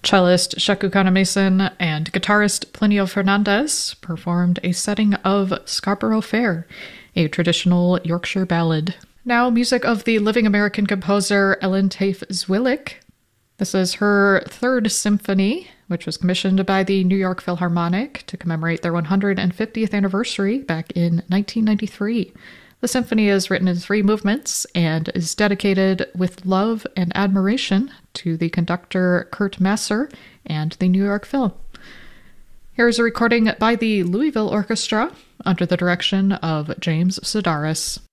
Cellist Sheku Kanemason and guitarist Plinio Fernandez performed a setting of Scarborough Fair, a traditional Yorkshire ballad. Now, music of the living American composer Ellen Tafe Zwillich. This is her third symphony, which was commissioned by the New York Philharmonic to commemorate their 150th anniversary back in 1993. The symphony is written in 3 movements and is dedicated with love and admiration to the conductor Kurt Masser and the New York Phil. Here's a recording by the Louisville Orchestra under the direction of James Sedaris.